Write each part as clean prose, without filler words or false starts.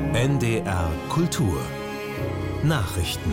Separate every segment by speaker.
Speaker 1: NDR Kultur Nachrichten.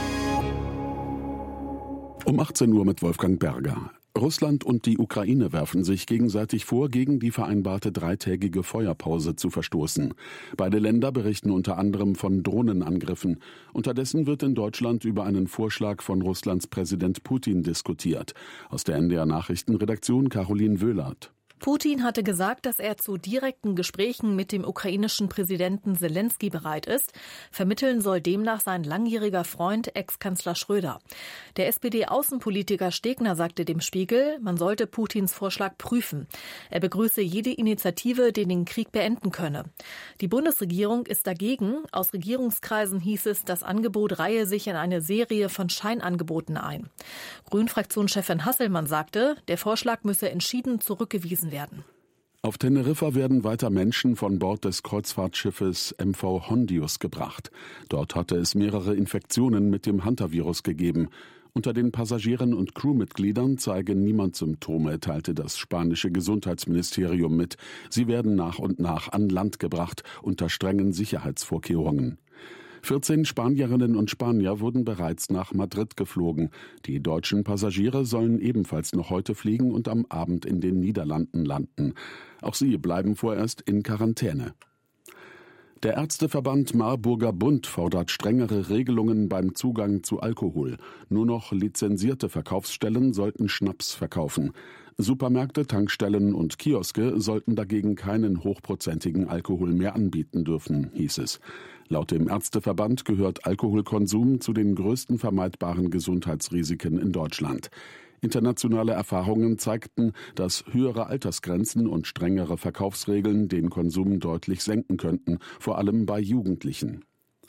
Speaker 2: Um 18 Uhr mit Wolfgang Berger. Russland und die Ukraine werfen sich gegenseitig vor, gegen die vereinbarte dreitägige Feuerpause zu verstoßen. Beide Länder berichten unter anderem von Drohnenangriffen. Unterdessen wird in Deutschland über einen Vorschlag von Russlands Präsident Putin diskutiert. Aus der NDR Nachrichtenredaktion Caroline Wöhlert.
Speaker 3: Putin hatte gesagt, dass er zu direkten Gesprächen mit dem ukrainischen Präsidenten Selenskyj bereit ist. Vermitteln soll demnach sein langjähriger Freund, Ex-Kanzler Schröder. Der SPD-Außenpolitiker Stegner sagte dem Spiegel, man sollte Putins Vorschlag prüfen. Er begrüße jede Initiative, die den Krieg beenden könne. Die Bundesregierung ist dagegen. Aus Regierungskreisen hieß es, das Angebot reihe sich in eine Serie von Scheinangeboten ein. Grünen-Fraktionschefin Hasselmann sagte, der Vorschlag müsse entschieden zurückgewiesen werden.
Speaker 2: Auf Teneriffa werden weiter Menschen von Bord des Kreuzfahrtschiffes MV Hondius gebracht. Dort hatte es mehrere Infektionen mit dem Hantavirus gegeben. Unter den Passagieren und Crewmitgliedern zeige niemand Symptome, teilte das spanische Gesundheitsministerium mit. Sie werden nach und nach an Land gebracht, unter strengen Sicherheitsvorkehrungen. 14 Spanierinnen und Spanier wurden bereits nach Madrid geflogen. Die deutschen Passagiere sollen ebenfalls noch heute fliegen und am Abend in den Niederlanden landen. Auch sie bleiben vorerst in Quarantäne. Der Ärzteverband Marburger Bund fordert strengere Regelungen beim Zugang zu Alkohol. Nur noch lizenzierte Verkaufsstellen sollten Schnaps verkaufen. Supermärkte, Tankstellen und Kioske sollten dagegen keinen hochprozentigen Alkohol mehr anbieten dürfen, hieß es. Laut dem Ärzteverband gehört Alkoholkonsum zu den größten vermeidbaren Gesundheitsrisiken in Deutschland. Internationale Erfahrungen zeigten, dass höhere Altersgrenzen und strengere Verkaufsregeln den Konsum deutlich senken könnten, vor allem bei Jugendlichen.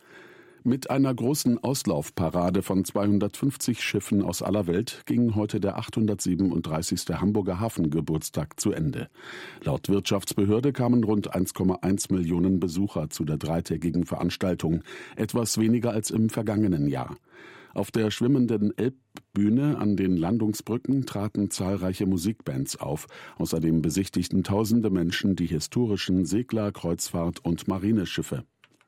Speaker 2: Mit einer großen Auslaufparade von 250 Schiffen aus aller Welt ging heute der 837. Hamburger Hafengeburtstag zu Ende. Laut Wirtschaftsbehörde kamen rund 1,1 Millionen Besucher zu der dreitägigen Veranstaltung, etwas weniger als im vergangenen Jahr. Auf der schwimmenden Elbbühne an den Landungsbrücken traten zahlreiche Musikbands auf. Außerdem besichtigten tausende Menschen die historischen Segler-, Kreuzfahrt- und Marineschiffe.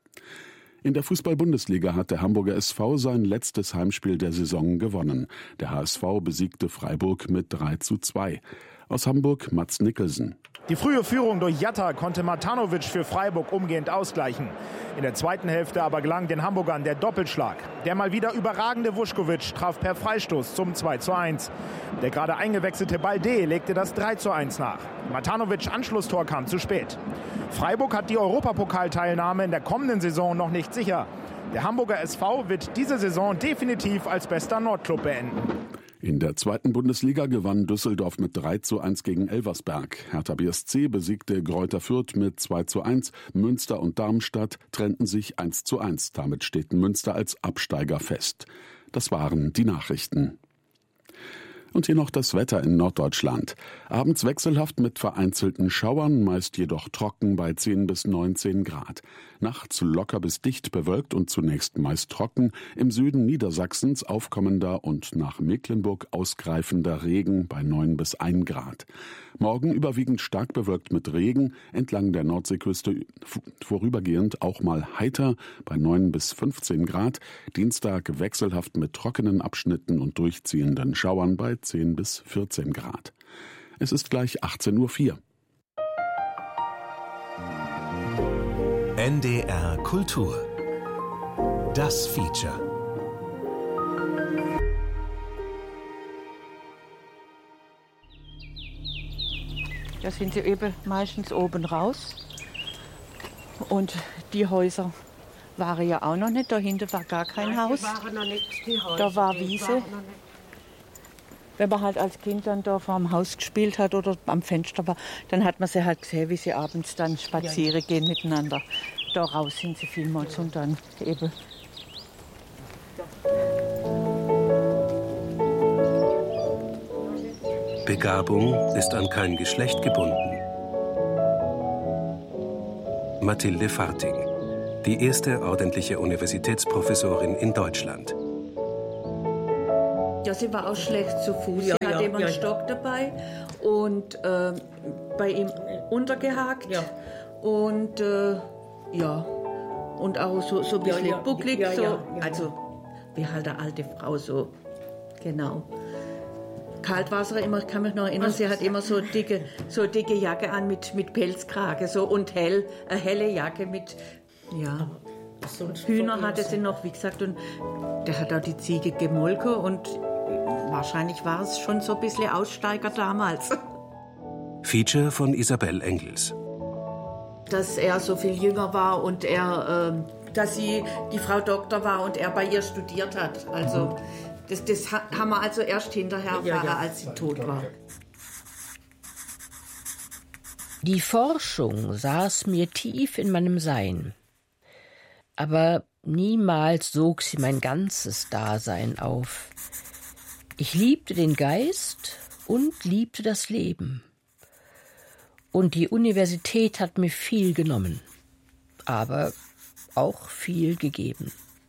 Speaker 2: In der Fußball-Bundesliga hat der Hamburger SV sein letztes Heimspiel der Saison gewonnen. Der HSV besiegte Freiburg mit 3:2. Aus Hamburg Mats Nicholson.
Speaker 4: Die frühe Führung durch Jatta konnte Matanovic für Freiburg umgehend ausgleichen. In der zweiten Hälfte aber gelang den Hamburgern der Doppelschlag. Der mal wieder überragende Vuskovic traf per Freistoß zum 2:1. Der gerade eingewechselte Balde legte das 3:1 nach. Matanovics Anschlusstor kam zu spät. Freiburg hat die Europapokalteilnahme in der kommenden Saison noch nicht sicher. Der Hamburger SV wird diese Saison definitiv als bester Nordclub beenden.
Speaker 2: In der zweiten Bundesliga gewann Düsseldorf mit 3:1 gegen Elversberg. Hertha BSC besiegte Greuther Fürth mit 2:1. Münster und Darmstadt trennten sich 1:1. Damit steht Münster als Absteiger fest. Das waren die Nachrichten. Und hier noch das Wetter in Norddeutschland. Abends wechselhaft mit vereinzelten Schauern, meist jedoch trocken bei 10 bis 19 Grad. Nachts locker bis dicht bewölkt und zunächst meist trocken. Im Süden Niedersachsens aufkommender und nach Mecklenburg ausgreifender Regen bei 9 bis 1 Grad. Morgen überwiegend stark bewölkt mit Regen, entlang der Nordseeküste vorübergehend auch mal heiter bei 9 bis 15 Grad. Dienstag wechselhaft mit trockenen Abschnitten und durchziehenden Schauern bei 10 bis 14 Grad. Es ist gleich 18:04 Uhr.
Speaker 1: NDR Kultur. Das Feature.
Speaker 5: Da sind sie eben meistens oben raus. Und die Häuser waren ja auch noch nicht. Dahinter war gar kein Haus.
Speaker 6: Waren noch nicht, die Häuser,
Speaker 5: da war Wiese. Wenn man halt als Kind dann da vor dem Haus gespielt hat oder am Fenster war, dann hat man sie halt gesehen, wie sie abends dann spazieren gehen miteinander. Da raus sind sie vielmals und dann eben.
Speaker 7: Begabung ist an kein Geschlecht gebunden. Mathilde Farting, die erste ordentliche Universitätsprofessorin in Deutschland.
Speaker 5: Ja, sie war auch schlecht zu Fuß. Sie hatte immer einen Stock dabei und bei ihm untergehakt. Ja. Und und auch so ein bisschen bucklig.
Speaker 6: Ja,
Speaker 5: so.
Speaker 6: ja.
Speaker 5: Also wie halt eine alte Frau so. Genau. Kaltwasser immer, ich kann mich noch erinnern, sie hat immer so dicke Jacke an mit Pelzkrage so und eine helle Jacke mit, ja. Hühner hatte sie noch, wie gesagt, und der hat auch die Ziege gemolken und wahrscheinlich war es schon so ein bisschen Aussteiger damals.
Speaker 7: Feature von Isabel Engels.
Speaker 5: Dass er so viel jünger war und dass sie die Frau Doktor war und er bei ihr studiert hat. Also das haben wir also erst hinterher erfahren, als sie tot war.
Speaker 6: Die Forschung saß mir tief in meinem Sein. Aber niemals sog sie mein ganzes Dasein auf. Ich liebte den Geist und liebte das Leben. Und die Universität hat mir viel genommen, aber auch viel gegeben.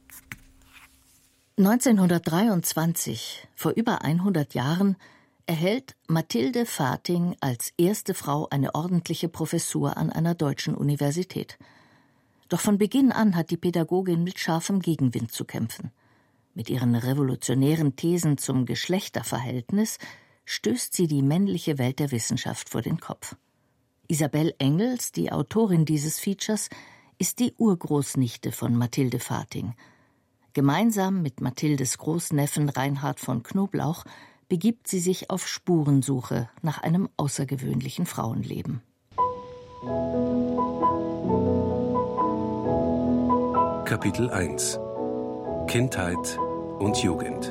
Speaker 8: 1923, vor über 100 Jahren, erhält Mathilde Vathing als erste Frau eine ordentliche Professur an einer deutschen Universität. Doch von Beginn an hat die Pädagogin mit scharfem Gegenwind zu kämpfen. Mit ihren revolutionären Thesen zum Geschlechterverhältnis stößt sie die männliche Welt der Wissenschaft vor den Kopf. Isabel Engels, die Autorin dieses Features, ist die Urgroßnichte von Mathilde Vathing. Gemeinsam mit Mathildes Großneffen Reinhard von Knoblauch begibt sie sich auf Spurensuche nach einem außergewöhnlichen Frauenleben.
Speaker 7: Kapitel 1 Kindheit und Jugend.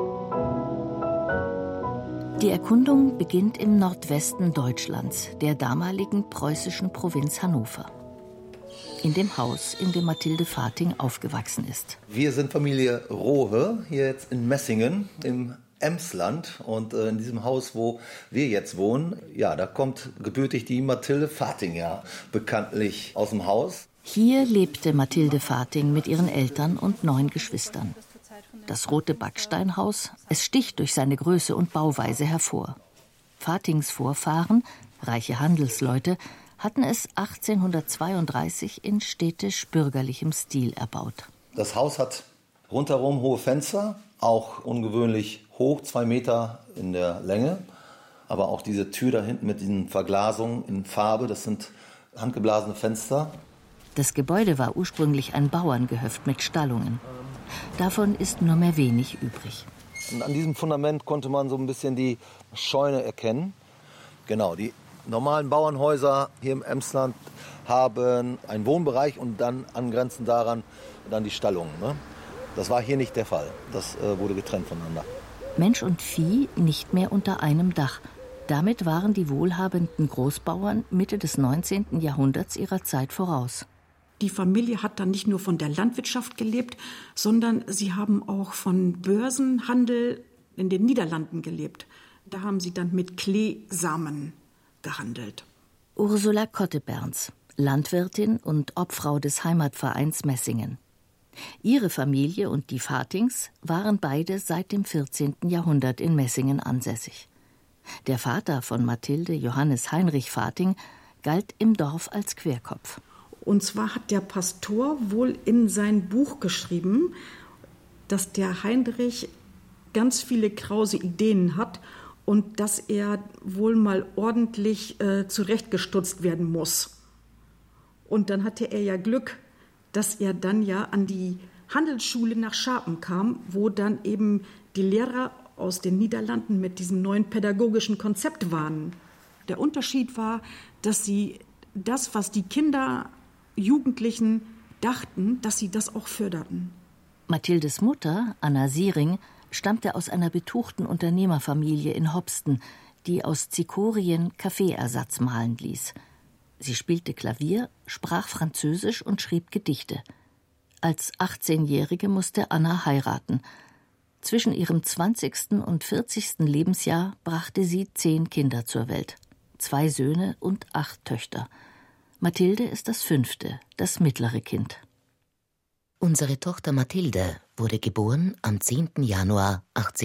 Speaker 8: Die Erkundung beginnt im Nordwesten Deutschlands, der damaligen preußischen Provinz Hannover. In dem Haus, in dem Mathilde Vathing aufgewachsen ist.
Speaker 9: Wir sind Familie Rohe, hier jetzt in Messingen, im Emsland. Und in diesem Haus, wo wir jetzt wohnen, ja, da kommt gebürtig die Mathilde Vathing ja bekanntlich aus dem Haus.
Speaker 8: Hier lebte Mathilde Vathing mit ihren Eltern und 9 Geschwistern. Das rote Backsteinhaus, es sticht durch seine Größe und Bauweise hervor. Vathings Vorfahren, reiche Handelsleute, hatten es 1832 in städtisch-bürgerlichem Stil erbaut.
Speaker 9: Das Haus hat rundherum hohe Fenster, auch ungewöhnlich hoch, 2 Meter in der Länge. Aber auch diese Tür da hinten mit diesen Verglasungen in Farbe, das sind handgeblasene Fenster.
Speaker 8: Das Gebäude war ursprünglich ein Bauerngehöft mit Stallungen. Davon ist nur mehr wenig übrig.
Speaker 9: Und an diesem Fundament konnte man so ein bisschen die Scheune erkennen. Genau, die normalen Bauernhäuser hier im Emsland haben einen Wohnbereich und dann angrenzend daran dann die Stallungen. Ne? Das war hier nicht der Fall. Das wurde getrennt voneinander.
Speaker 8: Mensch und Vieh nicht mehr unter einem Dach. Damit waren die wohlhabenden Großbauern Mitte des 19. Jahrhunderts ihrer Zeit voraus.
Speaker 10: Die Familie hat dann nicht nur von der Landwirtschaft gelebt, sondern sie haben auch von Börsenhandel in den Niederlanden gelebt. Da haben sie dann mit Kleesamen gehandelt.
Speaker 8: Ursula Kotteberns, Landwirtin und Obfrau des Heimatvereins Messingen. Ihre Familie und die Vathings waren beide seit dem 14. Jahrhundert in Messingen ansässig. Der Vater von Mathilde, Johannes Heinrich Vathing, galt im Dorf als Querkopf.
Speaker 10: Und zwar hat der Pastor wohl in sein Buch geschrieben, dass der Heinrich ganz viele krause Ideen hat und dass er wohl mal ordentlich zurechtgestutzt werden muss. Und dann hatte er ja Glück, dass er dann ja an die Handelsschule nach Scharpen kam, wo dann eben die Lehrer aus den Niederlanden mit diesem neuen pädagogischen Konzept waren. Der Unterschied war, dass sie das, was die Kinder, Jugendlichen dachten, dass sie das auch förderten.
Speaker 8: Mathildes Mutter, Anna Siering, stammte aus einer betuchten Unternehmerfamilie in Hopsten, die aus Zikorien Kaffeeersatz mahlen ließ. Sie spielte Klavier, sprach Französisch und schrieb Gedichte. Als 18-Jährige musste Anna heiraten. Zwischen ihrem 20. und 40. Lebensjahr brachte sie 10 Kinder zur Welt. 2 Söhne und 8 Töchter. Mathilde ist das 5., das mittlere Kind.
Speaker 11: Unsere Tochter Mathilde wurde geboren am 10. Januar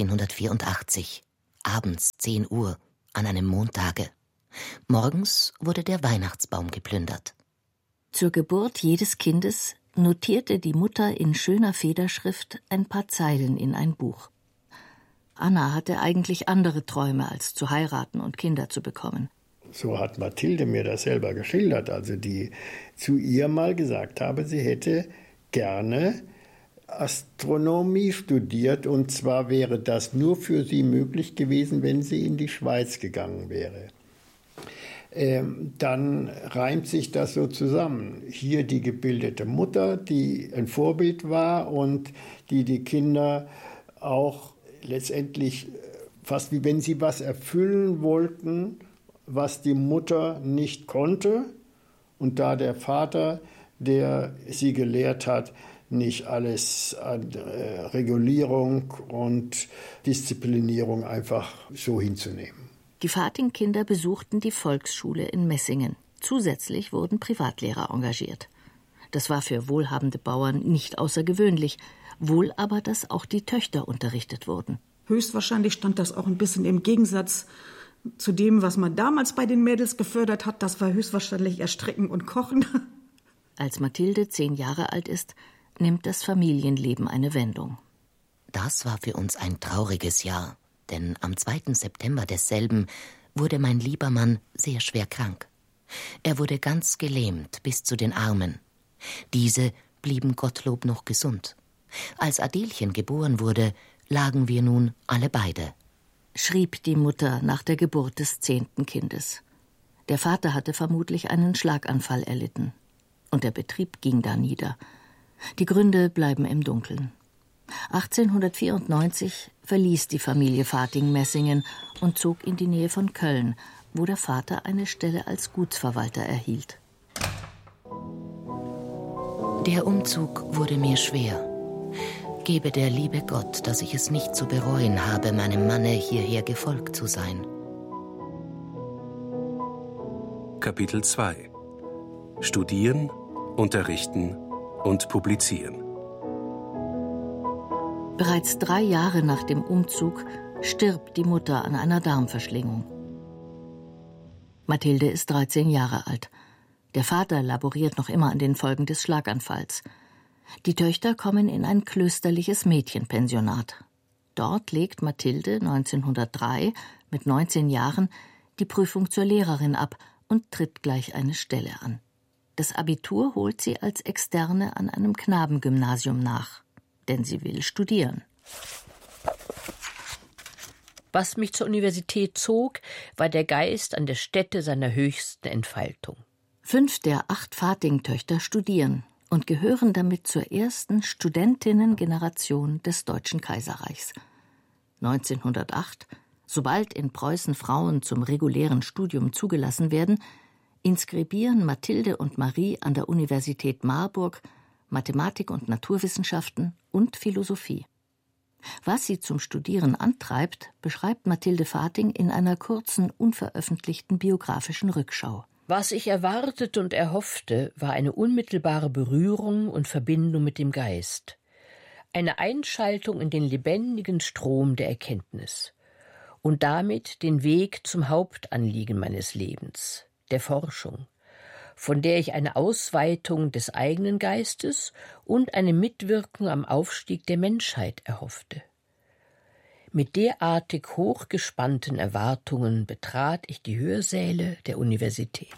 Speaker 11: 1884, abends 10 Uhr, an einem Montage. Morgens wurde der Weihnachtsbaum geplündert.
Speaker 8: Zur Geburt jedes Kindes notierte die Mutter in schöner Federschrift ein paar Zeilen in ein Buch. Anna hatte eigentlich andere Träume, als zu heiraten und Kinder zu bekommen.
Speaker 12: So hat Mathilde mir das selber geschildert, also die zu ihr mal gesagt habe, sie hätte gerne Astronomie studiert, und zwar wäre das nur für sie möglich gewesen, wenn sie in die Schweiz gegangen wäre. Dann reimt sich das so zusammen. Hier die gebildete Mutter, die ein Vorbild war und die Kinder auch letztendlich fast wie wenn sie was erfüllen wollten, was die Mutter nicht konnte. Und da der Vater, der sie gelehrt hat, nicht alles an Regulierung und Disziplinierung einfach so hinzunehmen.
Speaker 8: Die Fating-Kinder besuchten die Volksschule in Messingen. Zusätzlich wurden Privatlehrer engagiert. Das war für wohlhabende Bauern nicht außergewöhnlich, wohl aber, dass auch die Töchter unterrichtet wurden.
Speaker 10: Höchstwahrscheinlich stand das auch ein bisschen im Gegensatz zu dem, was man damals bei den Mädels gefördert hat. Das war höchstwahrscheinlich eher Stricken und Kochen.
Speaker 8: Als Mathilde 10 Jahre alt ist, nimmt das Familienleben eine Wendung.
Speaker 11: Das war für uns ein trauriges Jahr, denn am 2. September desselben wurde mein lieber Mann sehr schwer krank. Er wurde ganz gelähmt bis zu den Armen. Diese blieben Gottlob noch gesund. Als Adelchen geboren wurde, lagen wir nun alle beide.
Speaker 8: Schrieb die Mutter nach der Geburt des 10. Kindes. Der Vater hatte vermutlich einen Schlaganfall erlitten. Und der Betrieb ging da nieder. Die Gründe bleiben im Dunkeln. 1894 verließ die Familie Fating Messingen und zog in die Nähe von Köln, wo der Vater eine Stelle als Gutsverwalter erhielt.
Speaker 11: Der Umzug wurde mir schwer. Gebe der liebe Gott, dass ich es nicht zu bereuen habe, meinem Manne hierher gefolgt zu sein.
Speaker 7: Kapitel 2: Studieren, unterrichten und publizieren.
Speaker 8: Bereits 3 Jahre nach dem Umzug stirbt die Mutter an einer Darmverschlingung. Mathilde ist 13 Jahre alt. Der Vater laboriert noch immer an den Folgen des Schlaganfalls. Die Töchter kommen in ein klösterliches Mädchenpensionat. Dort legt Mathilde 1903 mit 19 Jahren die Prüfung zur Lehrerin ab und tritt gleich eine Stelle an. Das Abitur holt sie als Externe an einem Knabengymnasium nach, denn sie will studieren.
Speaker 6: Was mich zur Universität zog, war der Geist an der Stätte seiner höchsten Entfaltung.
Speaker 8: 5 der 8 Fating-Töchter studieren und gehören damit zur ersten Studentinnengeneration des Deutschen Kaiserreichs. 1908, sobald in Preußen Frauen zum regulären Studium zugelassen werden, inskribieren Mathilde und Marie an der Universität Marburg Mathematik und Naturwissenschaften und Philosophie. Was sie zum Studieren antreibt, beschreibt Mathilde Fating in einer kurzen, unveröffentlichten biografischen Rückschau.
Speaker 6: Was ich erwartete und erhoffte, war eine unmittelbare Berührung und Verbindung mit dem Geist, eine Einschaltung in den lebendigen Strom der Erkenntnis und damit den Weg zum Hauptanliegen meines Lebens, der Forschung, von der ich eine Ausweitung des eigenen Geistes und eine Mitwirkung am Aufstieg der Menschheit erhoffte. Mit derartig hochgespannten Erwartungen betrat ich die Hörsäle der Universität.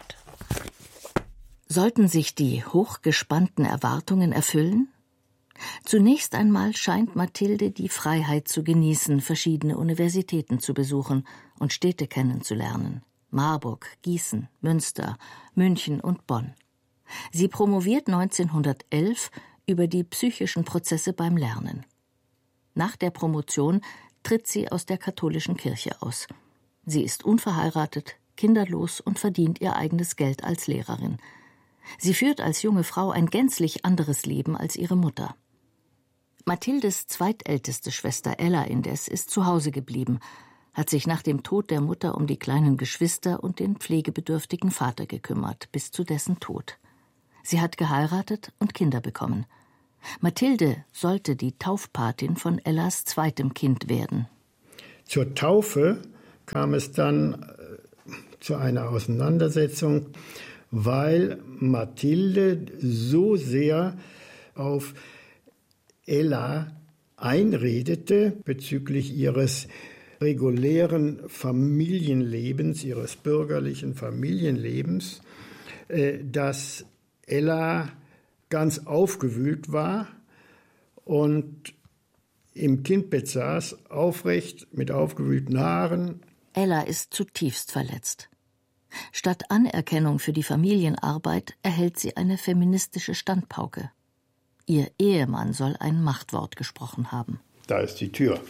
Speaker 8: Sollten sich die hochgespannten Erwartungen erfüllen? Zunächst einmal scheint Mathilde die Freiheit zu genießen, verschiedene Universitäten zu besuchen und Städte kennenzulernen. Marburg, Gießen, Münster, München und Bonn. Sie promoviert 1911 über die psychischen Prozesse beim Lernen. Nach der Promotion tritt sie aus der katholischen Kirche aus. Sie ist unverheiratet, kinderlos und verdient ihr eigenes Geld als Lehrerin. Sie führt als junge Frau ein gänzlich anderes Leben als ihre Mutter. Mathildes zweitälteste Schwester Ella indes ist zu Hause geblieben, hat sich nach dem Tod der Mutter um die kleinen Geschwister und den pflegebedürftigen Vater gekümmert, bis zu dessen Tod. Sie hat geheiratet und Kinder bekommen. Mathilde sollte die Taufpatin von Ellas zweitem Kind werden.
Speaker 12: Zur Taufe kam es dann zu einer Auseinandersetzung, weil Mathilde so sehr auf Ella einredete bezüglich ihres regulären Familienlebens, ihres bürgerlichen Familienlebens, dass Ella ganz aufgewühlt war und im Kindbett saß, aufrecht, mit aufgewühlten Haaren.
Speaker 8: Ella ist zutiefst verletzt. Statt Anerkennung für die Familienarbeit erhält sie eine feministische Standpauke. Ihr Ehemann soll ein Machtwort gesprochen haben.
Speaker 12: Da ist die Tür.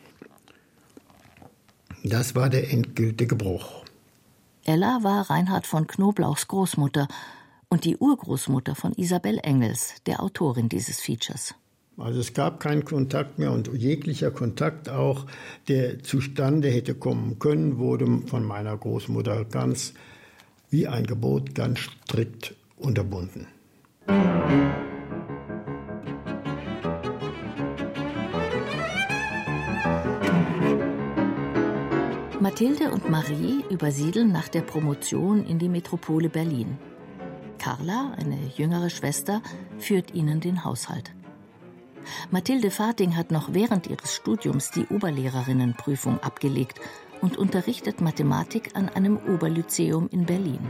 Speaker 12: Das war der endgültige Bruch.
Speaker 8: Ella war Reinhard von Knoblauchs Großmutter und die Urgroßmutter von Isabel Engels, der Autorin dieses Features.
Speaker 12: Also es gab keinen Kontakt mehr und jeglicher Kontakt auch, der zustande hätte kommen können, wurde von meiner Großmutter ganz wie ein Gebot ganz strikt unterbunden.
Speaker 8: Mathilde und Marie übersiedeln nach der Promotion in die Metropole Berlin. Carla, eine jüngere Schwester, führt ihnen den Haushalt. Mathilde Vating hat noch während ihres Studiums die Oberlehrerinnenprüfung abgelegt und unterrichtet Mathematik an einem Oberlyzeum in Berlin.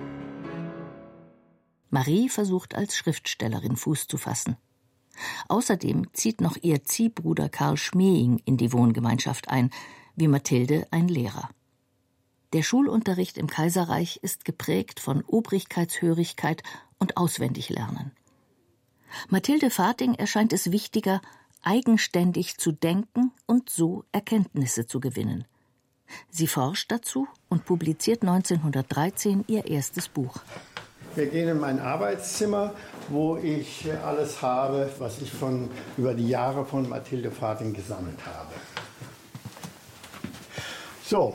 Speaker 8: Marie versucht als Schriftstellerin Fuß zu fassen. Außerdem zieht noch ihr Ziehbruder Karl Schmeing in die Wohngemeinschaft ein, wie Mathilde ein Lehrer. Der Schulunterricht im Kaiserreich ist geprägt von Obrigkeitshörigkeit und Auswendiglernen. Mathilde Vating erscheint es wichtiger, eigenständig zu denken und so Erkenntnisse zu gewinnen. Sie forscht dazu und publiziert 1913 ihr erstes Buch.
Speaker 12: Wir gehen in mein Arbeitszimmer, wo ich alles habe, was ich über die Jahre von Mathilde Vating gesammelt habe. So,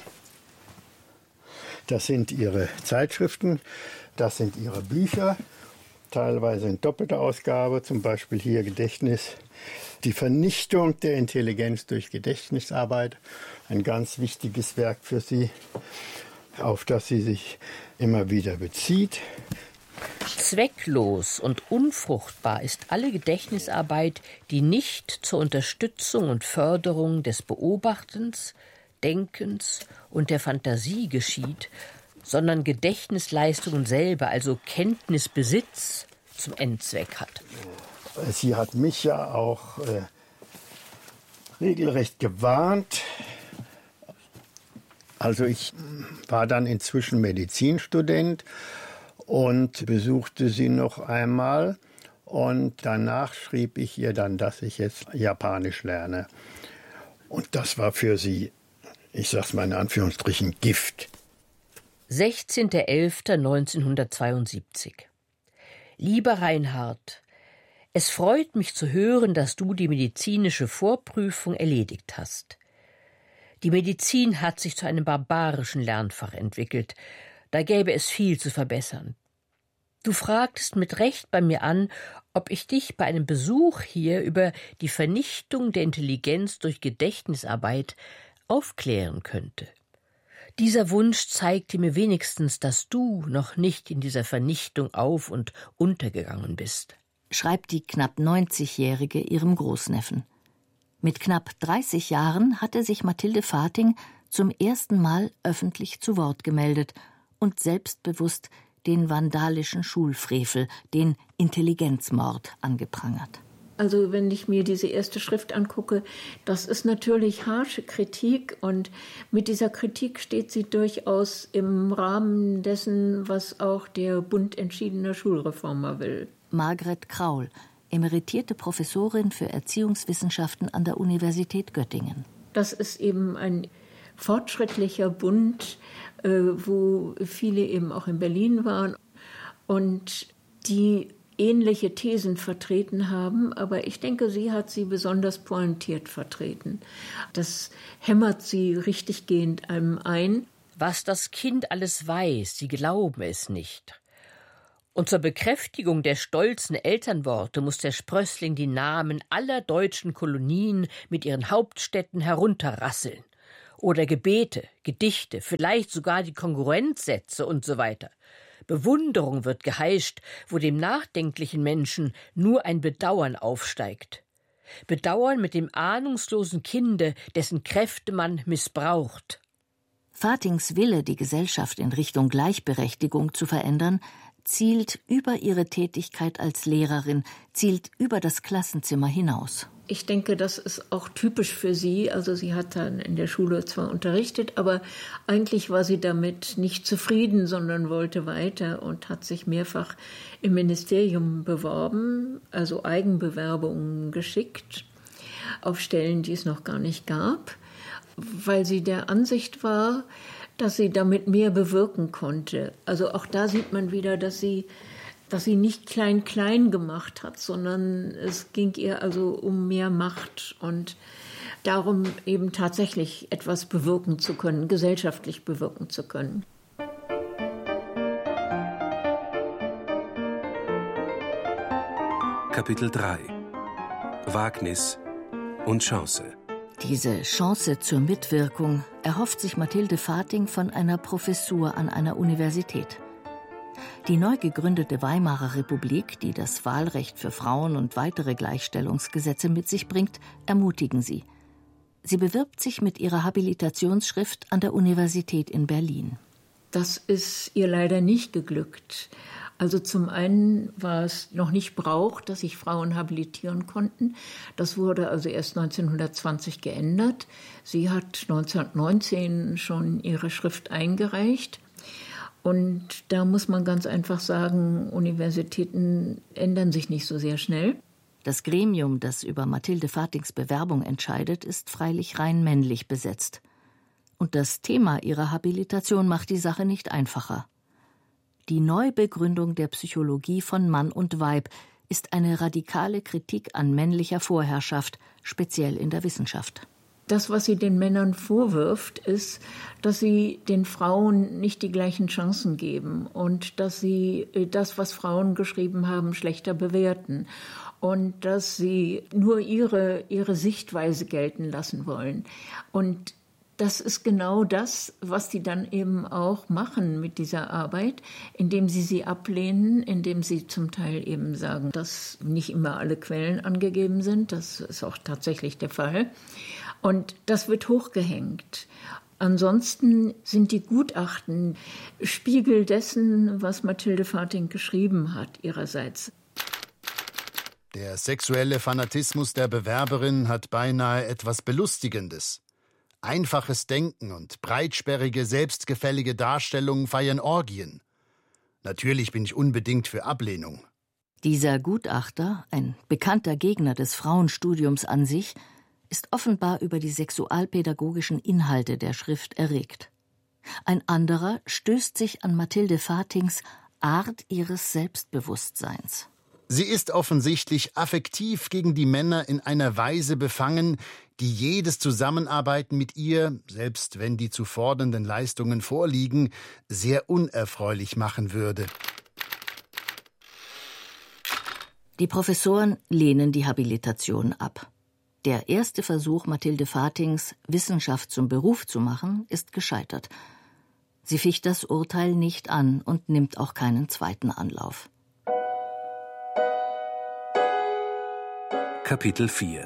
Speaker 12: das sind ihre Zeitschriften, das sind ihre Bücher, teilweise in doppelter Ausgabe, zum Beispiel hier Gedächtnis, die Vernichtung der Intelligenz durch Gedächtnisarbeit, ein ganz wichtiges Werk für sie, auf das sie sich immer wieder bezieht.
Speaker 6: Zwecklos und unfruchtbar ist alle Gedächtnisarbeit, die nicht zur Unterstützung und Förderung des Beobachtens, Denkens und der Fantasie geschieht, sondern Gedächtnisleistungen selber, also Kenntnisbesitz, zum Endzweck hat.
Speaker 12: Sie hat mich ja auch regelrecht gewarnt. Also ich war dann inzwischen Medizinstudent und besuchte sie noch einmal. Und danach schrieb ich ihr dann, dass ich jetzt Japanisch lerne. Und das war für sie, ich sag's mal in Anführungsstrichen, Gift.
Speaker 6: 16.11.1972. Lieber Reinhard, es freut mich zu hören, dass du die medizinische Vorprüfung erledigt hast. Die Medizin hat sich zu einem barbarischen Lernfach entwickelt. Da gäbe es viel zu verbessern. Du fragtest mit Recht bei mir an, ob ich dich bei einem Besuch hier über die Vernichtung der Intelligenz durch Gedächtnisarbeit aufklären könnte. Dieser Wunsch zeigte mir wenigstens, dass du noch nicht in dieser Vernichtung auf- und untergegangen bist,
Speaker 8: schreibt die knapp 90-Jährige ihrem Großneffen. Mit knapp 30 Jahren hatte sich Mathilde Vating zum ersten Mal öffentlich zu Wort gemeldet und selbstbewusst den vandalischen Schulfrevel, den Intelligenzmord, angeprangert.
Speaker 13: Also wenn ich mir diese erste Schrift angucke, das ist natürlich harsche Kritik und mit dieser Kritik steht sie durchaus im Rahmen dessen, was auch der Bund entschiedener Schulreformer will.
Speaker 8: Margret Kraul, emeritierte Professorin für Erziehungswissenschaften an der Universität Göttingen.
Speaker 13: Das ist eben ein fortschrittlicher Bund, wo viele eben auch in Berlin waren und die ähnliche Thesen vertreten haben, aber ich denke, sie hat sie besonders pointiert vertreten. Das hämmert sie richtiggehend einem ein.
Speaker 6: Was das Kind alles weiß, sie glauben es nicht. Und zur Bekräftigung der stolzen Elternworte muss der Sprössling die Namen aller deutschen Kolonien mit ihren Hauptstädten herunterrasseln. Oder Gebete, Gedichte, vielleicht sogar die Kongruenzsätze und so weiter. Bewunderung wird geheischt, wo dem nachdenklichen Menschen nur ein Bedauern aufsteigt. Bedauern mit dem ahnungslosen Kinde, dessen Kräfte man missbraucht.
Speaker 8: Fatings Wille, die Gesellschaft in Richtung Gleichberechtigung zu verändern, zielt über ihre Tätigkeit als Lehrerin, zielt über das Klassenzimmer hinaus.
Speaker 13: Ich denke, das ist auch typisch für sie. Also sie hat dann in der Schule zwar unterrichtet, aber eigentlich war sie damit nicht zufrieden, sondern wollte weiter und hat sich mehrfach im Ministerium beworben, also Eigenbewerbungen geschickt auf Stellen, die es noch gar nicht gab, weil sie der Ansicht war, dass sie damit mehr bewirken konnte. Also auch da sieht man wieder, dass sie nicht klein gemacht hat, sondern es ging ihr also um mehr Macht und darum, eben tatsächlich etwas bewirken zu können, gesellschaftlich bewirken zu können.
Speaker 7: Kapitel 3 – Wagnis und Chance.
Speaker 8: Diese Chance zur Mitwirkung erhofft sich Mathilde Fating von einer Professur an einer Universität. Die neu gegründete Weimarer Republik, die das Wahlrecht für Frauen und weitere Gleichstellungsgesetze mit sich bringt, ermutigen sie. Sie bewirbt sich mit ihrer Habilitationsschrift an der Universität in Berlin.
Speaker 13: Das ist ihr leider nicht geglückt. Also zum einen war es noch nicht Brauch, dass sich Frauen habilitieren konnten. Das wurde also erst 1920 geändert. Sie hat 1919 schon ihre Schrift eingereicht. Und da muss man ganz einfach sagen, Universitäten ändern sich nicht so sehr schnell.
Speaker 8: Das Gremium, das über Mathilde Fatings Bewerbung entscheidet, ist freilich rein männlich besetzt. Und das Thema ihrer Habilitation macht die Sache nicht einfacher. Die Neubegründung der Psychologie von Mann und Weib ist eine radikale Kritik an männlicher Vorherrschaft, speziell in der Wissenschaft.
Speaker 13: Das, was sie den Männern vorwirft, ist, dass sie den Frauen nicht die gleichen Chancen geben und dass sie das, was Frauen geschrieben haben, schlechter bewerten und dass sie nur ihre Sichtweise gelten lassen wollen. Und das ist genau das, was die dann eben auch machen mit dieser Arbeit, indem sie ablehnen, indem sie zum Teil eben sagen, dass nicht immer alle Quellen angegeben sind. Das ist auch tatsächlich der Fall. Und das wird hochgehängt. Ansonsten sind die Gutachten Spiegel dessen, was Mathilde Fating geschrieben hat ihrerseits.
Speaker 14: Der sexuelle Fanatismus der Bewerberin hat beinahe etwas Belustigendes. Einfaches Denken und breitsperrige, selbstgefällige Darstellungen feiern Orgien. Natürlich bin ich unbedingt für Ablehnung.
Speaker 8: Dieser Gutachter, ein bekannter Gegner des Frauenstudiums an sich, ist offenbar über die sexualpädagogischen Inhalte der Schrift erregt. Ein anderer stößt sich an Mathilde Fatings Art ihres Selbstbewusstseins.
Speaker 14: Sie ist offensichtlich affektiv gegen die Männer in einer Weise befangen, die jedes Zusammenarbeiten mit ihr, selbst wenn die zu fordernden Leistungen vorliegen, sehr unerfreulich machen würde.
Speaker 8: Die Professoren lehnen die Habilitation ab. Der erste Versuch Mathilde Fatings, Wissenschaft zum Beruf zu machen, ist gescheitert. Sie ficht das Urteil nicht an und nimmt auch keinen zweiten Anlauf.
Speaker 7: Kapitel 4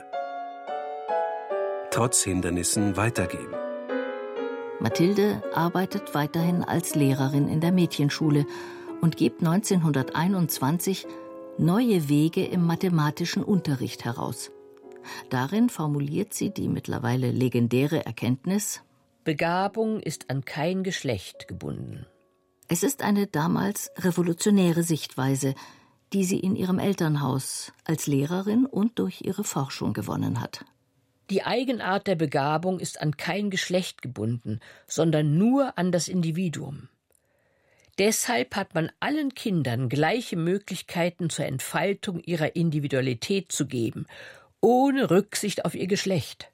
Speaker 7: – Trotz Hindernissen weitergehen.
Speaker 8: Mathilde arbeitet weiterhin als Lehrerin in der Mädchenschule und gibt 1921 neue Wege im mathematischen Unterricht heraus. Darin formuliert sie die mittlerweile legendäre Erkenntnis:
Speaker 6: Begabung ist an kein Geschlecht gebunden.
Speaker 8: Es ist eine damals revolutionäre Sichtweise, die sie in ihrem Elternhaus als Lehrerin und durch ihre Forschung gewonnen hat.
Speaker 6: Die Eigenart der Begabung ist an kein Geschlecht gebunden, sondern nur an das Individuum. Deshalb hat man allen Kindern gleiche Möglichkeiten zur Entfaltung ihrer Individualität zu geben, ohne Rücksicht auf ihr Geschlecht.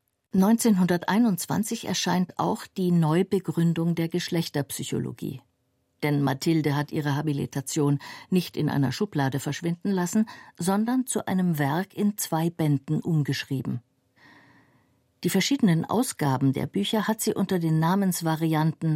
Speaker 8: 1921 erscheint auch die Neubegründung der Geschlechterpsychologie. Denn Mathilde hat ihre Habilitation nicht in einer Schublade verschwinden lassen, sondern zu einem Werk in 2 Bänden umgeschrieben. Die verschiedenen Ausgaben der Bücher hat sie unter den Namensvarianten